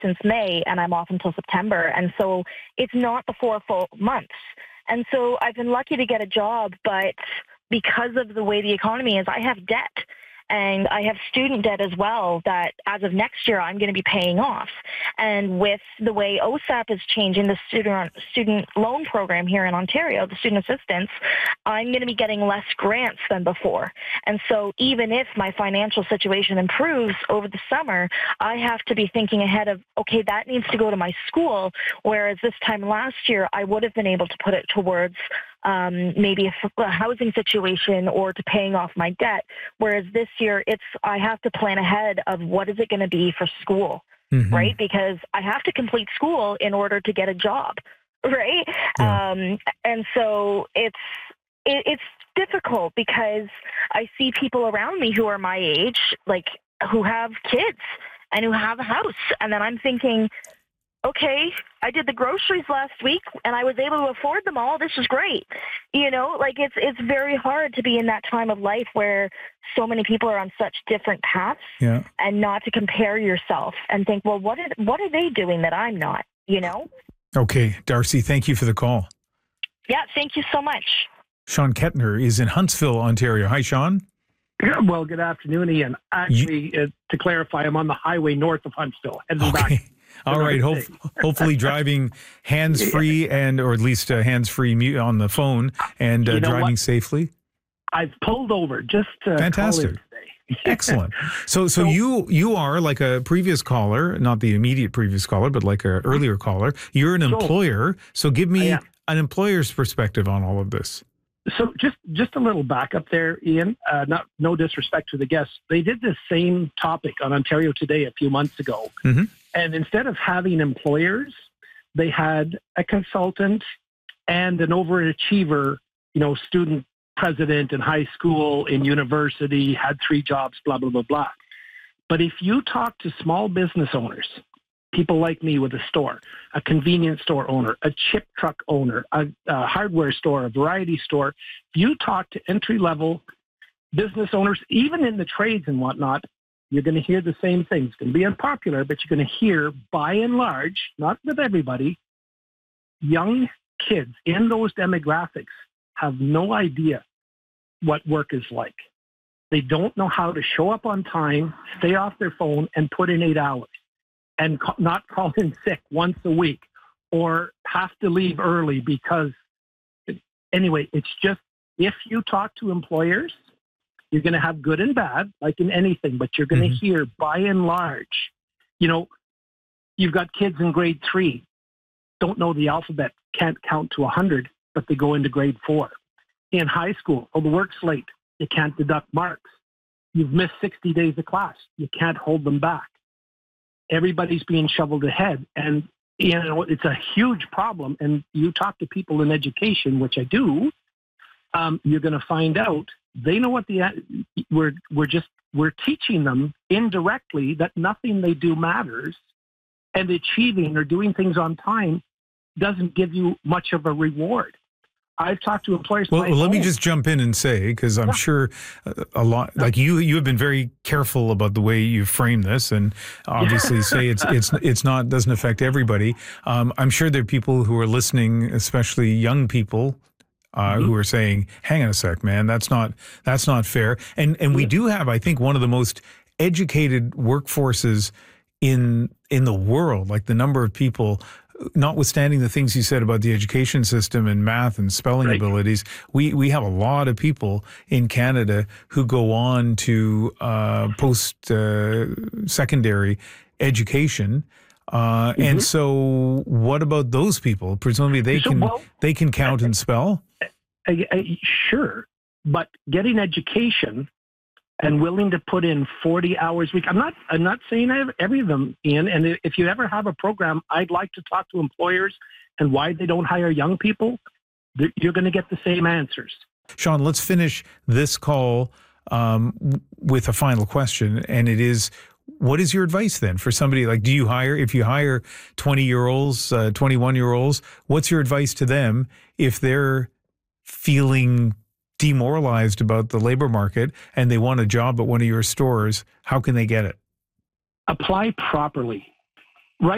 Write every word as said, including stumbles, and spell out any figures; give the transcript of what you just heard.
since May, and I'm off until September. And so it's not the four full months. And so I've been lucky to get a job, but because of the way the economy is, I have debt. And I have student debt as well that as of next year, I'm going to be paying off. And with the way O S A P is changing the student student loan program here in Ontario, the student assistance, I'm going to be getting less grants than before. And so even if my financial situation improves over the summer, I have to be thinking ahead of, okay, that needs to go to my school, whereas this time last year, I would have been able to put it towards um, maybe a, a housing situation or to paying off my debt, whereas this year, it's I have to plan ahead of what is it going to be for school, mm-hmm. right? Because I have to complete school in order to get a job, right? Yeah. Um, and so it's it, it's difficult because I see people around me who are my age, like who have kids and who have a house, and then I'm thinking, okay, I did the groceries last week and I was able to afford them all. This is great. You know, like it's it's very hard to be in that time of life where so many people are on such different paths, yeah. and not to compare yourself and think, well, what are, what are they doing that I'm not, you know? Okay, Darcy, thank you for the call. Yeah, thank you so much. Sean Kettner is in Huntsville, Ontario. Hi, Sean. Well, good afternoon, Ian. Actually, you... uh, to clarify, I'm on the highway north of Huntsville, heading okay. back. All right. Hope, hopefully driving hands-free and, or at least uh, hands-free mute on the phone and uh, driving what? safely. I've pulled over just to Fantastic. Excellent. So, so, so you you are like a previous caller, not the immediate previous caller, but like an earlier caller. You're an employer. So give me an employer's perspective on all of this. So just just a little backup there, Ian. Uh, not no disrespect to the guests. They did the same topic on Ontario Today a few months ago. Mm-hmm. And instead of having employers, they had a consultant and an overachiever, you know, student president in high school, in university, had three jobs, blah, blah, blah, blah. But if you talk to small business owners, people like me with a store, a convenience store owner, a chip truck owner, a, a hardware store, a variety store, if you talk to entry-level business owners, even in the trades and whatnot, you're going to hear the same thing. It's going to be unpopular, but you're going to hear, by and large, not with everybody, young kids in those demographics have no idea what work is like. They don't know how to show up on time, stay off their phone, and put in eight hours, and ca- not call in sick once a week or have to leave early because, anyway, it's just, if you talk to employers, you're going to have good and bad, like in anything, but you're going to mm-hmm. hear, by and large, you know, you've got kids in grade three, don't know the alphabet, can't count to one hundred, but they go into grade four. In high school, oh, the work's late, you can't deduct marks. You've missed sixty days of class, you can't hold them back. Everybody's being shoveled ahead, and you know it's a huge problem. And you talk to people in education, which I do, um, you're going to find out they know what the we're we're just we're teaching them indirectly that nothing they do matters, and achieving or doing things on time doesn't give you much of a reward. I've talked to employers. Well, well let me just jump in and say, because I'm yeah. sure a lot, like you, you have been very careful about the way you frame this, and obviously say it's it's it's not doesn't affect everybody. Um, I'm sure there are people who are listening, especially young people, uh, mm-hmm. who are saying, "Hang on a sec, man, that's not that's not fair." And and we do have, I think, one of the most educated workforces in in the world. Like the number of people, notwithstanding the things you said about the education system and math and spelling right. abilities, we, we have a lot of people in Canada who go on to uh, post-secondary uh, education. Uh, mm-hmm. And so what about those people? Presumably they so, can well, they can count uh, and spell? Uh, uh, sure, but getting education and willing to put in forty hours a week. I'm not, I'm not saying I have every of them, Ian. And if you ever have a program, I'd like to talk to employers and why they don't hire young people. You're going to get the same answers. Sean, let's finish this call um, with a final question. And it is, what is your advice then for somebody like, do you hire, if you hire twenty year olds, uh, twenty-one year olds, what's your advice to them if they're feeling demoralized about the labor market and they want a job at one of your stores? How can they get it? Apply properly.